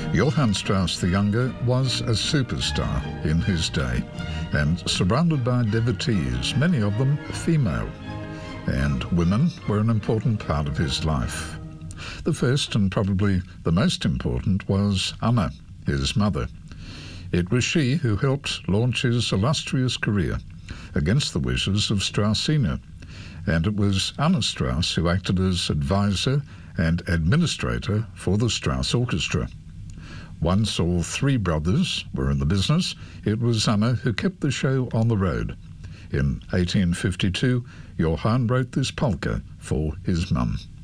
Johann Strauss the Younger was a superstar in his day and surrounded by devotees, many of them female. And women were an important part of his life. The first and probably the most important was Anna, his mother. It was she who helped launch his illustrious career against the wishes of Strauss Sr., and it was Anna Strauss who acted as advisor and administrator for the Strauss Orchestra. Once all three brothers were in the business, it was Anna who kept the show on the road. In 1852, Johann wrote this polka for his mum.